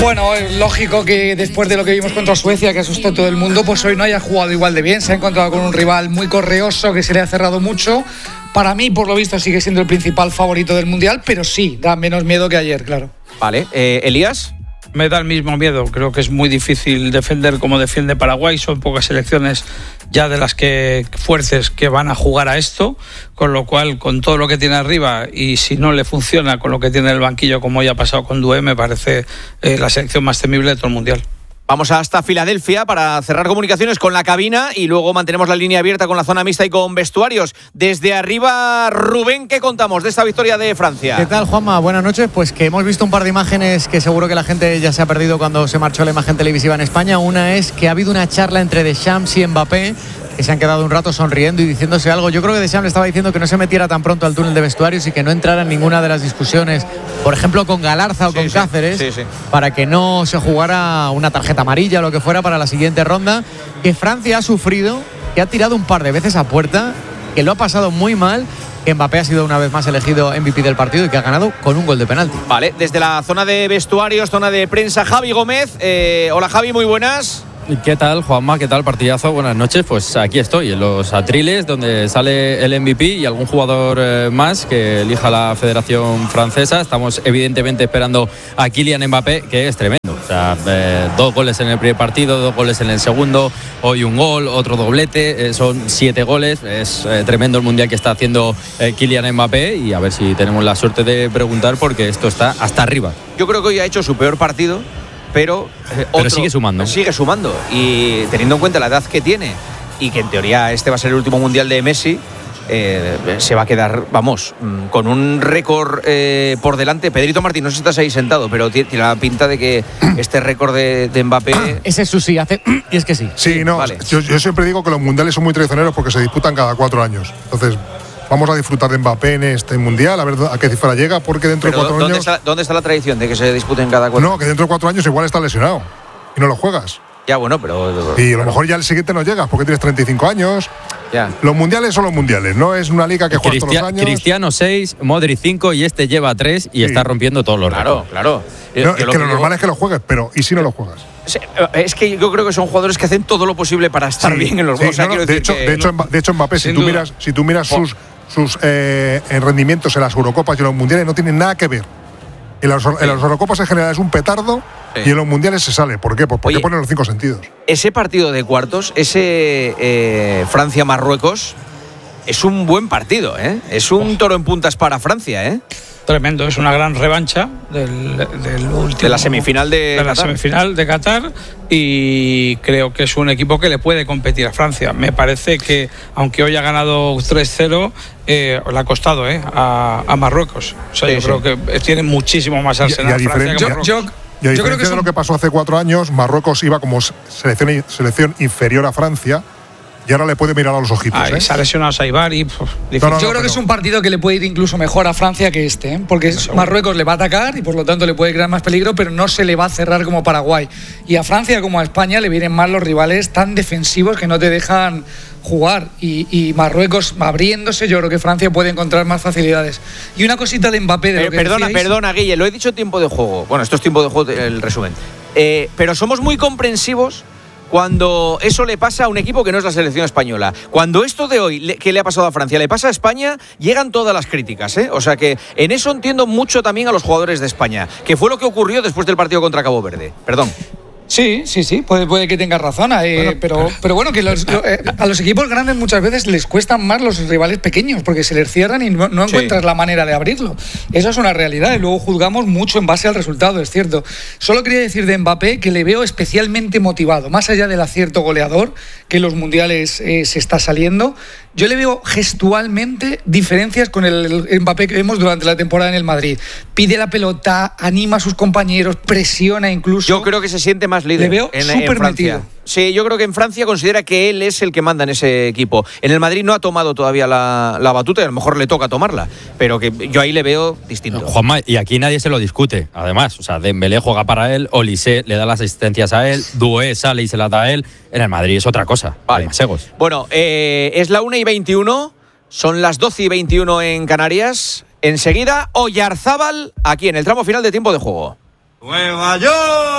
Bueno, es lógico que después de lo que vimos contra Suecia, que asustó a todo el mundo, pues hoy no haya jugado igual de bien. Se ha encontrado con un rival muy correoso que se le ha cerrado mucho. Para mí, por lo visto, sigue siendo el principal favorito del Mundial, pero sí, da menos miedo que ayer, claro. Vale, Elías. Me da el mismo miedo. Creo que es muy difícil defender como defiende Paraguay. Son pocas selecciones ya de las que fuertes que van a jugar a esto, con lo cual, con todo lo que tiene arriba y si no le funciona con lo que tiene en el banquillo, como ya ha pasado con Doué, me parece la selección más temible de todo el Mundial. Vamos hasta Filadelfia para cerrar comunicaciones con la cabina y luego mantenemos la línea abierta con la zona mixta y con vestuarios. Desde arriba, Rubén, ¿qué contamos de esta victoria de Francia? ¿Qué tal, Juanma? Buenas noches. Pues que hemos visto un par de imágenes que seguro que la gente ya se ha perdido cuando se marchó la imagen televisiva en España. Una es que ha habido una charla entre Deschamps y Mbappé, que se han quedado un rato sonriendo y diciéndose algo. Yo creo que Deschamps le estaba diciendo que no se metiera tan pronto al túnel de vestuarios y que no entrara en ninguna de las discusiones, por ejemplo con Galarza o con Cáceres, para que no se jugara una tarjeta amarilla o lo que fuera para la siguiente ronda. Que Francia ha sufrido, que ha tirado un par de veces a puerta, que lo ha pasado muy mal, que Mbappé ha sido una vez más elegido MVP del partido y que ha ganado con un gol de penalti. Vale, desde la zona de vestuarios, zona de prensa, Javi Gómez. Hola Javi, muy buenas. ¿Qué tal, Juanma? ¿Qué tal, partidazo? Buenas noches. Pues aquí estoy, en los atriles, donde sale el MVP y algún jugador más que elija la Federación Francesa. Estamos evidentemente esperando a Kylian Mbappé, que es tremendo. O sea, 2 goles en el primer partido, 2 goles en el segundo, hoy un gol, otro doblete, son 7 goles. Es tremendo el mundial que está haciendo Kylian Mbappé y a ver si tenemos la suerte de preguntar, porque esto está hasta arriba. Yo creo que hoy ha hecho su peor partido, pero sigue sumando. Sigue sumando. Y teniendo en cuenta la edad que tiene y que en teoría este va a ser el último mundial de Messi, se va a quedar, vamos, con un récord por delante. Pedrito Martín, no sé si estás ahí sentado, pero tiene la pinta de que este récord de Mbappé... Ese es su sí, hace... y es que sí. Sí, no, vale. Yo siempre digo que los mundiales son muy traicioneros porque se disputan cada 4 años. Entonces... vamos a disfrutar de Mbappé en este mundial, a ver a qué cifra llega, porque dentro de 4 años... ¿Dónde está la tradición de que se disputen cada 4 años? No, que dentro de 4 años igual está lesionado y no lo juegas. Ya, bueno, pero... Y a lo mejor ya el siguiente no llegas porque tienes 35 años. Ya. Los mundiales son los mundiales, no es una liga que juega todos los años. Cristiano 6, Modric 5 y este lleva 3 y está rompiendo todos los récords. Claro. No, es que lo normal es que lo juegues, pero ¿y si no lo juegas? Es que yo creo que son jugadores que hacen todo lo posible para estar bien en los juegos. De hecho, Mbappé, si tú miras sus rendimientos en las Eurocopas y en los mundiales, no tienen nada que ver. En las Eurocopas en general es un petardo y en los mundiales se sale. ¿Por qué? Pues porque ponen los 5 sentidos. Ese partido de cuartos, ese Francia-Marruecos, es un buen partido, ¿eh? Es un toro en puntas para Francia, ¿eh? Tremendo, es una gran revancha de la semifinal de la semifinal de Qatar, y creo que es un equipo que le puede competir a Francia. Me parece que aunque hoy ha ganado 3-0, le ha costado a Marruecos. O sea, yo creo que tiene muchísimo más arsenal Francia que Marruecos. Y a diferencia de lo que pasó hace 4 años, Marruecos iba como selección inferior a Francia. Y ahora le puede mirar a los ojitos. Se ha lesionado Saibar y... yo creo que es un partido que le puede ir incluso mejor a Francia que este, porque Marruecos le va a atacar y por lo tanto le puede crear más peligro, pero no se le va a cerrar como Paraguay. Y a Francia como a España le vienen mal los rivales tan defensivos que no te dejan jugar. Y Marruecos abriéndose, yo creo que Francia puede encontrar más facilidades. Y una cosita de Mbappé. De lo que perdona, Guille, lo he dicho tiempo de juego. Bueno, esto es tiempo de juego, el resumen. Pero somos muy comprensivos cuando eso le pasa a un equipo que no es la selección española. Cuando esto de hoy, que le ha pasado a Francia, le pasa a España, llegan todas las críticas, ¿eh? O sea que en eso entiendo mucho también a los jugadores de España, que fue lo que ocurrió después del partido contra Cabo Verde. Perdón. Sí, puede que tengas razón, pero bueno, que a los equipos grandes muchas veces les cuestan más los rivales pequeños porque se les cierran y no encuentras la manera de abrirlo. Eso es una realidad y luego juzgamos mucho en base al resultado, es cierto. Solo quería decir de Mbappé que le veo especialmente motivado, más allá del acierto goleador que en los mundiales se está saliendo. Yo le veo gestualmente diferencias con el Mbappé que vemos durante la temporada en el Madrid. Pide la pelota, anima a sus compañeros, presiona incluso. Yo creo que se siente más líder. Le veo súper metido. Sí, yo creo que en Francia considera que él es el que manda en ese equipo. En el Madrid no ha tomado todavía la batuta y a lo mejor le toca tomarla, pero que yo ahí le veo distinto. Juanma, y aquí nadie se lo discute, además. O sea, Dembélé juega para él, Olise le da las asistencias a él, Doué sale y se las da a él. En el Madrid es otra cosa. Vale. Bueno, es la 1:21, son las 12:21 en Canarias. Enseguida, Oyarzábal, aquí en el tramo final de tiempo de juego. Nueva York.